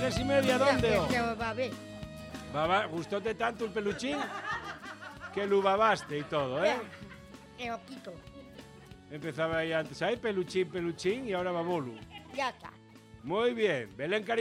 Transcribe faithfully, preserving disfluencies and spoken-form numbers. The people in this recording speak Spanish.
tres y media, ¿dónde? Que lo babé. Baba, ¿gustóte tanto el peluchín? Que lo babaste y todo, ¿eh? Me lo quito. Empezaba ahí antes, ay, peluchín, peluchín, y ahora babolo. Ya está. Muy bien, Belén Cari-